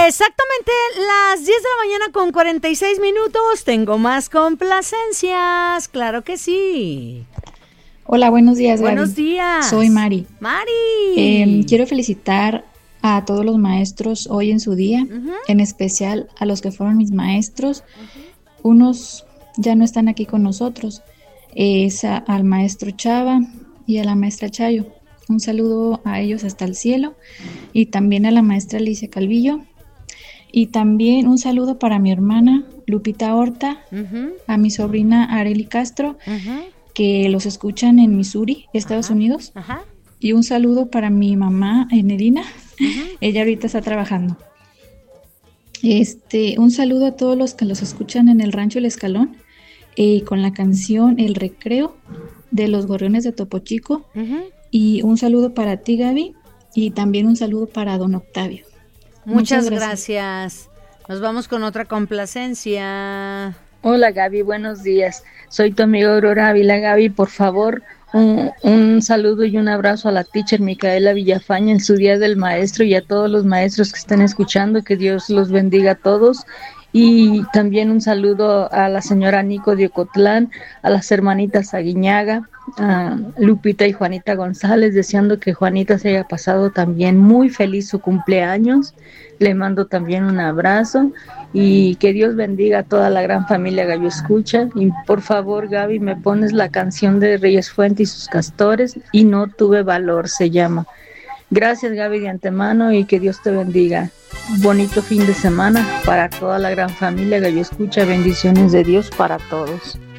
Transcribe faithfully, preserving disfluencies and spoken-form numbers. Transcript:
Exactamente las diez de la mañana con cuarenta y seis minutos. Tengo más complacencias, claro que sí. Hola, buenos días, Gaby. Buenos días. Soy Mari. Mari. Eh, quiero felicitar a todos los maestros hoy en su día, uh-huh. en especial a los que fueron mis maestros. Uh-huh. Unos ya no están aquí con nosotros. Es a, al maestro Chava y a la maestra Chayo. Un saludo a ellos hasta el cielo. Y también a la maestra Alicia Calvillo. Y también un saludo para mi hermana Lupita Horta, uh-huh. a mi sobrina Areli Castro, uh-huh. que los escuchan en Missouri, Estados uh-huh. Unidos. Uh-huh. Y un saludo para mi mamá Enerina. Uh-huh. Ella ahorita está trabajando. Este, un saludo a todos los que los escuchan en el Rancho El Escalón, eh, con la canción El Recreo de los Gorriones de Topo Chico. Uh-huh. Y un saludo para ti, Gaby, y también un saludo para don Octavio. Muchas, Muchas gracias. gracias. Nos vamos con otra complacencia. Hola, Gaby, buenos días. Soy tu amiga Aurora Ávila. Gaby, por favor, un, un saludo y un abrazo a la teacher Micaela Villafaña en su Día del Maestro y a todos los maestros que estén escuchando, que Dios los bendiga a todos. Y también un saludo a la señora Nico de Ocotlán, a las hermanitas Aguiñaga, a Lupita y Juanita González, deseando que Juanita se haya pasado también muy feliz su cumpleaños. Le mando también un abrazo y que Dios bendiga a toda la gran familia Gallo Escucha. Y por favor, Gaby, me pones la canción de Reyes Fuente y sus Castores, Y no tuve valor, se llama. Gracias, Gaby, de antemano, y que Dios te bendiga. Bonito fin de semana para toda la gran familia Gallo Escucha. Bendiciones de Dios para todos.